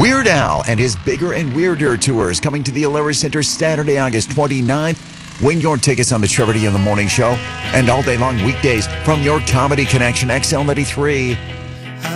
Weird Al and his Bigger and Weirder tour is coming to the Alerus Center Saturday, August 29th. Win your tickets on the Trevor D in the Morning Show and all day long weekdays from your Comedy Connection XL93.